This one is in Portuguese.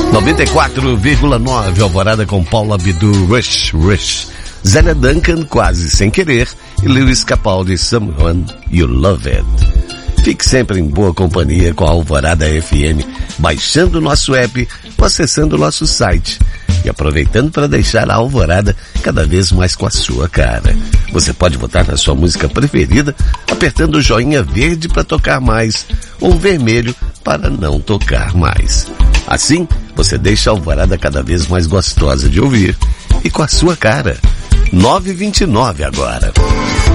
94,9 Alvorada com Paula Abdul, Rush, Zélia Duncan, Quase Sem Querer, e Lewis Capaldi, Someone You Love It. Fique sempre em boa companhia com a Alvorada FM, baixando o nosso app ou acessando o nosso site. E aproveitando para deixar a Alvorada cada vez mais com a sua cara. Você pode votar na sua música preferida apertando o joinha verde para tocar mais ou vermelho para não tocar mais. Assim, você deixa a Alvorada cada vez mais gostosa de ouvir e com a sua cara. 9h29 agora.